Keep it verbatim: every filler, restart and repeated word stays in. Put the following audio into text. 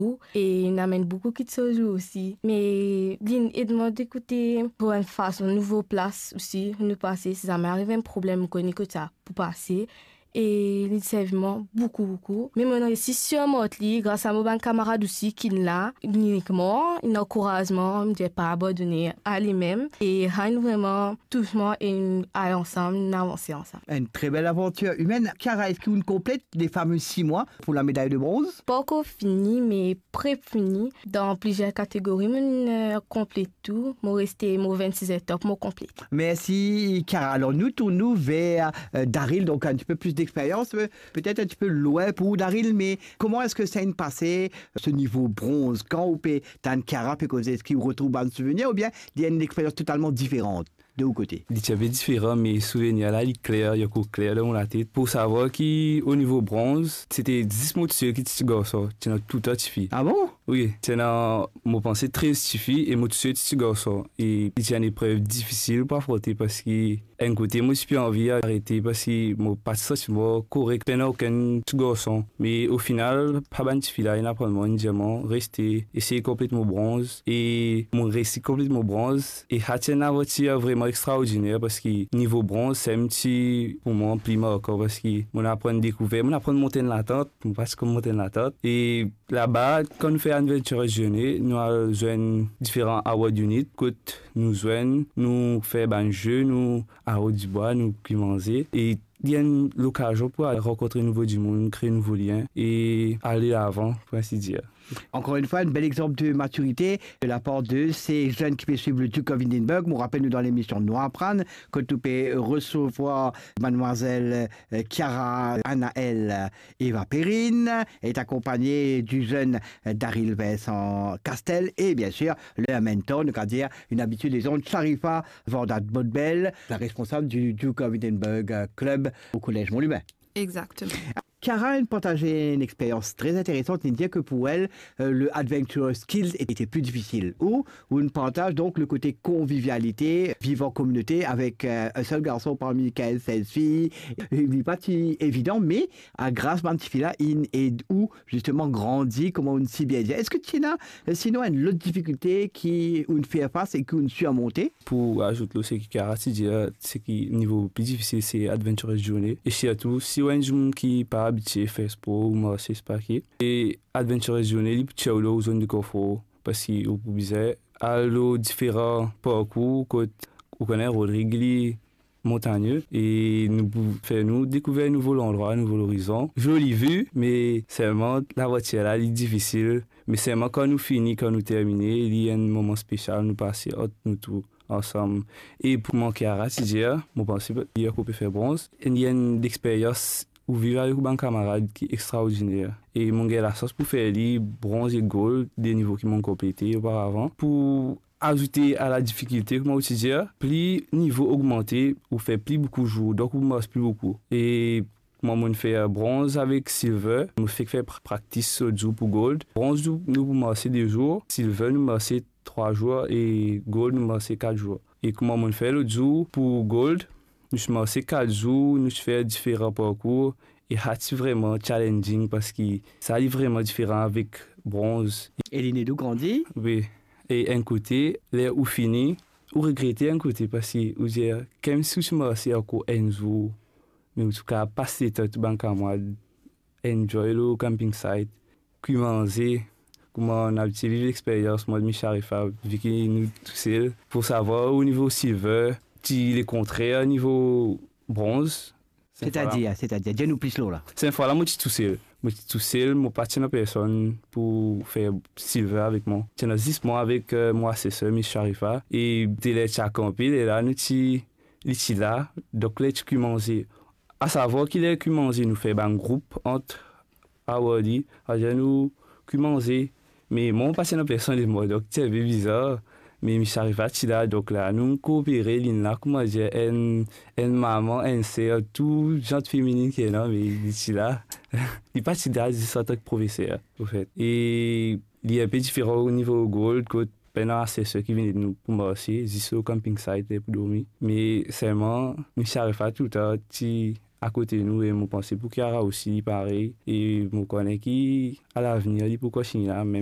Et il amène beaucoup qui se joue aussi. Mais il demande d'écouter pour une façon, une nouvelle place aussi, nous passer. Si ça m'arrive un problème, qu'on écoute ça pour passer. Et il sert vraiment beaucoup, beaucoup. Mais maintenant, ici, sur Motley, grâce à mon bon camarade aussi qui est là, uniquement, il a encouragement, il ne pas abandonné à lui-même. Et il vraiment, tout le monde, et aller ensemble, nous avancer ensemble. Une très belle aventure humaine. Chiara, est-ce qu'on complète les fameux six mois pour la médaille de bronze? Pas encore fini, mais pré-fini. Dans plusieurs catégories, je complète tout. Je reste vingt-six étapes, je complète. Merci, Chiara. Alors, nous tournons vers euh, Daryl, donc un petit peu plus d'expérience, peut-être un petit peu loin pour Daryl, mais comment est-ce que ça a passé ce niveau bronze? Quand vous pouvez t'as une Chiara, est-ce qu'il vous retrouve un souvenir ou bien il y a une expérience totalement différente? De vos côtés. Il y avait différents, mais souvenirs là, il est clair, il y a quoi clair dans la tête. Pour savoir qu'au niveau bronze, c'était dix mots de ceux qui étaient garçons. Tu as tout à fait. Ah bon? Oui, tu as, moi, pensé très stiffy et moi, tu sais, tu garçons. Et il y a une épreuve difficile pour affronter parce que, d'un côté, moi, j'ai plus envie d'arrêter parce que, moi, pas de ça, c'est moi, correct, peine aucun garçon. Mais au final, pas ban stiffy là, il n'a pas de monde, diamant, rester, essayer complètement bronze. Et, mon récit complètement bronze. Et, Hatien a voiture vraiment extraordinaire parce que niveau bronze c'est un petit pour moi plus marquant parce que on apprend à découvrir on apprend à monter dans la tente on passe comme monter dans la tente et là-bas quand on fait aventure régionale nous avons différents awards units que nous jouons nous fait un jeu nous à du bois nous qui manger et il y a une occasion pour rencontrer un nouveau du monde, créer un nouveau lien et aller avant, pour ainsi dire. Encore une fois, un bel exemple de maturité de la part de ces jeunes qui peuvent suivre le Duke of Edinburgh. On rappelle, nous, dans l'émission Noir Prane, que tu peux recevoir mademoiselle Chiara Anaël Eva Perrine, est accompagnée du jeune Daryl Vincent Castel et bien sûr, le mentor, on va dire, une habitude des ondes, Sharifa Vordat Bodbel, la responsable du Duke of Edinburgh Club au Collège Montlumet. Exactement. Chiara a partagé une expérience très intéressante, il dit que pour elle, euh, le Adventure Skills était plus difficile. Ou, où on partage donc le côté convivialité, vivre en communauté avec euh, un seul garçon parmi quinze seize filles. Il n'est pas si évident, mais à grâce à petit là, il est où justement grandi, comment on s'y bien dit. Est-ce que tu as sinon une autre difficulté qui on fait face et qu'on suit à monter? Pour ajouter le c'est que Chiara, c'est que niveau plus difficile, c'est Adventure Journée. Et surtout, si on a un jour qui pas habitué faire sport ou marcher c'est pas qui et aventure régionale il peut aller aux zones de confort parce que vous pouvez aller différents parcours que vous connaissez Rodrigue montagneux et nous faire nous découvrir un nouveau endroit un nouveau horizon joli vue mais seulement la voiture là est difficile mais seulement quand nous finissons quand nous terminons il y a un moment spécial nous passer nous tout ensemble et pour mon Chiara si dire mon pensée il y a qu'on peut faire bronze il y a une expérience ou vivre avec un camarade qui est extraordinaire. Et mon gars, la sauce pour faire les bronze et gold, des niveaux qui m'ont complété auparavant. Pour ajouter à la difficulté, comment vous dire, plus niveau augmenté, ou fait plus beaucoup de jours, donc vous marchez plus beaucoup. Et moi, on fait bronze avec silver, on fait faire practice sur jour pour gold. Bronze, nous vous marcher deux jours, silver, nous marcher trois jours, et gold, nous marcher quatre jours. Et comment on fait le jour pour gold? Nous sommes ces quatre jours, nous faisons différents parcours et c'est vraiment challenging parce que ça est vraiment différent avec bronze. Et l'inédou grandit? Oui. Et un côté, là où fini, ou regretter un côté parce que vous dire, comme si je me suis encore un jour, mais en tout cas, passer tout le temps moi, enjoy le camping site, puis manger, comment on a vécu l'expérience, moi, de Michel Rifa, vu que nous tous seuls, pour savoir au niveau silver, il est contraire au niveau bronze. C'est-à-dire, c'est-à-dire, dis-nous plus là. C'est une fois là, moi, je suis tout seul. Moi, je suis tout seul, moi, pas de personne pour faire silver avec moi. Je suis dix mois avec euh, moi, c'est ça, Miss Sharifa. Et dès là, tu as campé, et là, nous sommes là. Donc là, tu as commencé. À savoir qu'il a commencé, nous faire un groupe entre Awadi, à nous commencé. Mais moi, pas de personne, donc c'est bizarre. Mais je suis arrivé là, donc là, nous coopérer, là, comment dire, une, une maman, un sœur, tout genre féminin qui est là, mais d'ici là, il n'est pas si d'âge, c'est en tant que professeur, en fait. Et il y a un peu différent au niveau gold, que pendant c'est ceux qui viennent de nous pour marcher, juste au camping site pour dormir. Mais seulement, je suis arrivé tout le temps, à côté de nous et je pense pour Kiara aussi pareil et je connais qui à l'avenir il peut continuer là même